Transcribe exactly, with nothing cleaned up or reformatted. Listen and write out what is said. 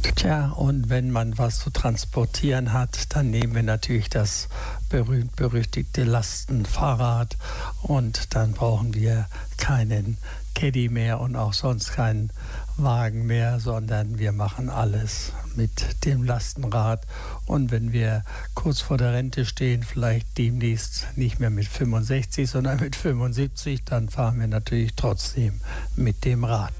Tja, und wenn man was zu transportieren hat, dann nehmen wir natürlich das berühmt-berüchtigte Lastenfahrrad und dann brauchen wir keinen Caddy mehr und auch sonst keinen Wagen mehr, sondern wir machen alles mit dem Lastenrad. Und wenn wir kurz vor der Rente stehen, vielleicht demnächst nicht mehr mit fünfundsechzig, sondern mit fünfundsiebzig, dann fahren wir natürlich trotzdem mit dem Rad.